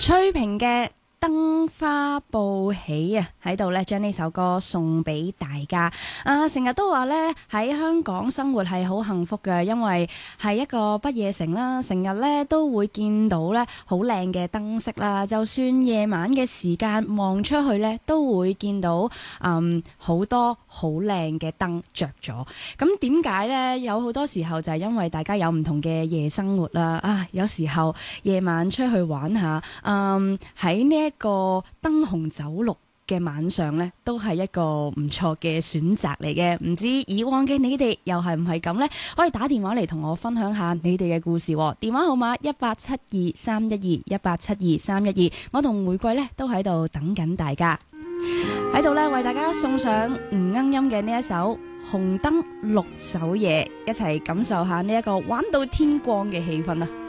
崔萍嘅燈花報喜啊，喺度咧將呢首歌送俾大家。成日都話咧喺香港生活係好幸福嘅，因為係一個不夜城啦，成日咧都會見到咧好靚嘅燈飾啦。就算夜晚嘅時間望出去咧，都會見到好多好靚嘅燈着咗。咁點解咧？有好多時候就係因為大家有唔同嘅夜生活啦。有時候夜晚出去玩下，喺呢一個燈紅酒綠嘅晚上呢，都係一個唔錯嘅選擇嚟嘅。唔知以往嘅你哋又係唔係咁呢？可以打電話嚟同我分享下你哋嘅故事。電話號碼18723121187231，我同玫瑰呢都喺度等緊大家。喺度呢，為大家送上吳鶯音嘅呢一首紅燈綠酒夜，一齊感受下呢一個玩到天光嘅氣氛啊！